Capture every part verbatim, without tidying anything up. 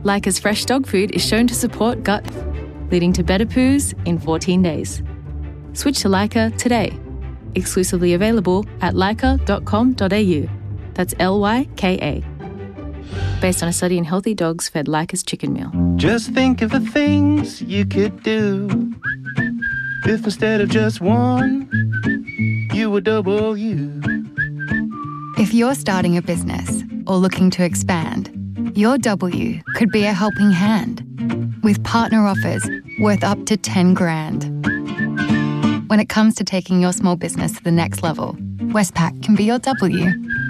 Leica's fresh dog food is shown to support gut, leading to better poos in fourteen days. Switch to Leica today. Exclusively available at leica dot com dot a u. That's L Y K A. Based on a study in healthy dogs fed Leica's chicken meal. Just think of the things you could do if instead of just one, you were double you. If you're starting a business or looking to expand, your W could be a helping hand with partner offers worth up to ten grand. When it comes to taking your small business to the next level, Westpac can be your W.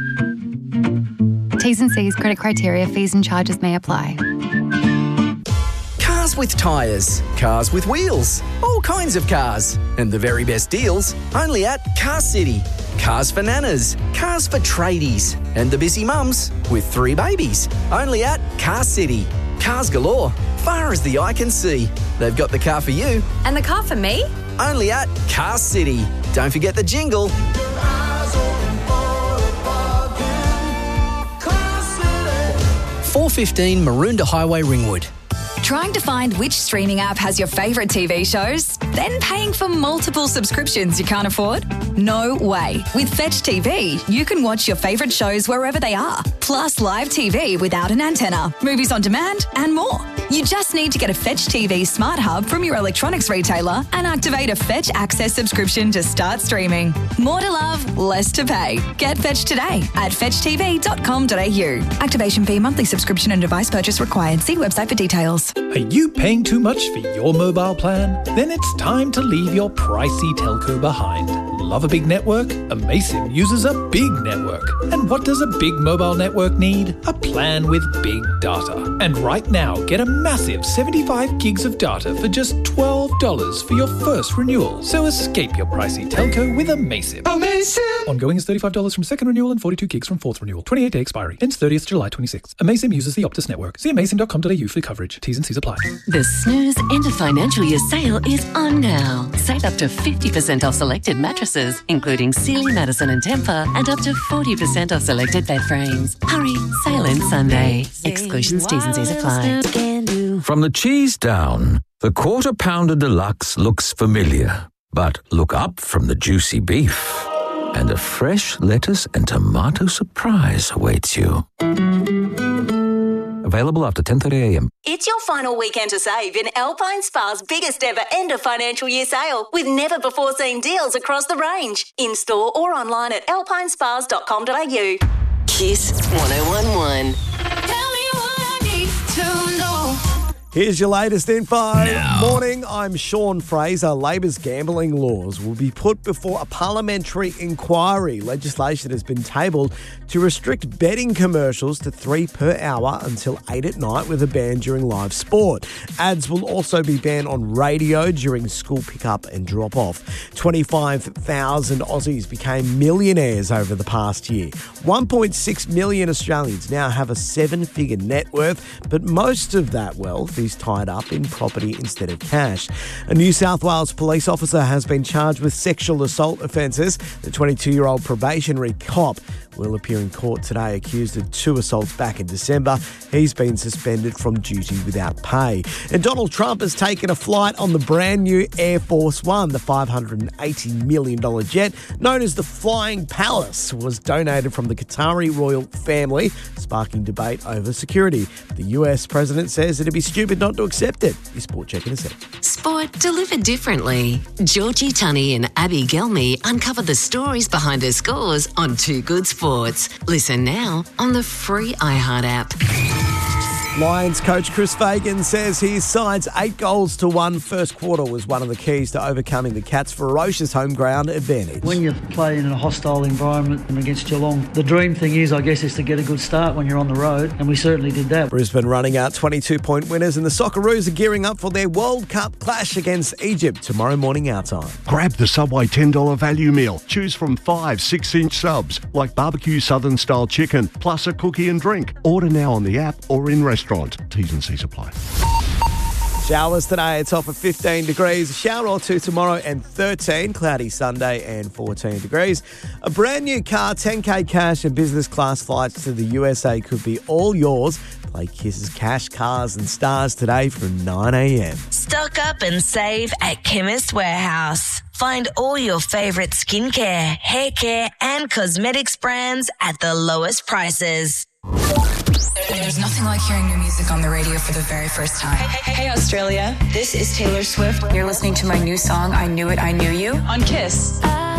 T's and C's, credit criteria, fees and charges may apply. Cars with tyres, cars with wheels, all kinds of cars. And the very best deals only at Car City. Cars for nanas, cars for tradies, and the busy mums with three babies. Only at Car City. Cars galore, far as the eye can see. They've got the car for you. And the car for me? Only at Car City. Don't forget the jingle. four fifteen Maroondah Highway, Ringwood. Trying to find which streaming app has your favourite T V shows? Then paying for multiple subscriptions you can't afford? No way. With Fetch T V, you can watch your favourite shows wherever they are, plus live T V without an antenna, movies on demand, and more. You just need to get a Fetch T V Smart Hub from your electronics retailer and activate a Fetch Access subscription to start streaming. More to love, less to pay. Get Fetch today at fetch t v dot com dot a u. Activation fee, monthly subscription and device purchase required. See website for details. Are you paying too much for your mobile plan? Then it's time to leave your pricey telco behind. Love a big network? Amaysim uses a big network. And what does a big mobile network need? A plan with big data. And right now, get a massive seventy-five gigs of data for just twelve dollars for your first renewal. So escape your pricey telco with Amaysim. Amaysim! Ongoing is thirty-five dollars from second renewal and forty-two gigs from fourth renewal. twenty-eight day expiry. Ends thirtieth July twenty-sixth. Amaysim uses the Optus network. See amaysim dot com dot a u for coverage. T's and C's apply. The Snooze End of Financial Year sale is on now. Save up to fifty percent off selected mattresses, including Sealy, Madison and Tempur, and up to forty percent off selected bed frames. Hurry, sale ends Sunday. Exclusions, T's and C's apply. From the cheese down, the Quarter Pounder Deluxe looks familiar. But look up from the juicy beef, and a fresh lettuce and tomato surprise awaits you. Available after ten thirty a m. It's your final weekend to save in Alpine Spa's biggest ever end of financial year sale with never before seen deals across the range. In store or online at alpine spas dot com dot a u. Kiss one oh one one. Tell me what I need to know. Here's your latest info. No. Morning, I'm Sean Fraser. Labor's gambling laws will be put before a parliamentary inquiry. Legislation has been tabled to restrict betting commercials to three per hour until eight at night with a ban during live sport. Ads will also be banned on radio during school pickup and drop-off. twenty-five thousand Aussies became millionaires over the past year. one point six million Australians now have a seven-figure net worth, but most of that wealth is tied up in property instead of cash. A New South Wales police officer has been charged with sexual assault offences. The twenty-two-year-old probationary cop will appear in court today accused of two assaults back in December. He's been suspended from duty without pay. And Donald Trump has taken a flight on the brand new Air Force One. The five hundred eighty million dollars jet, known as the Flying Palace, was donated from the Qatari royal family, sparking debate over security. The U S president says it'd be stupid not to accept it. Your Sport Check in a sec. Sport delivered differently. Georgie Tunney and Abby Gelmy uncover the stories behind their scores on Too Good Sports. Listen now on the free iHeart app. Lions coach Chris Fagan says his side's eight goals to one first quarter was one of the keys to overcoming the Cats' ferocious home ground advantage. When you play in a hostile environment and against Geelong, the dream thing is, I guess, is to get a good start when you're on the road, and we certainly did that. Brisbane running out twenty-two point winners, and the Socceroos are gearing up for their World Cup clash against Egypt tomorrow morning our time. Grab the Subway ten dollars value meal. Choose from five six-inch subs, like barbecue southern-style chicken, plus a cookie and drink. Order now on the app or in restaurant. T's and C's apply. Showers today, it's off at fifteen degrees. A shower or two tomorrow and thirteen. Cloudy Sunday and fourteen degrees. A brand new car, ten K cash and business class flights to the U S A could be all yours. Play Kiss's Cash, Cars and Stars today from nine a.m. Stock up and save at Chemist Warehouse. Find all your favourite skincare, hair care and cosmetics brands at the lowest prices. There's nothing like hearing new music on the radio for the very first time. Hey, hey, hey, Australia. This is Taylor Swift. You're listening to my new song, I Knew It, I Knew You, on Kiss. I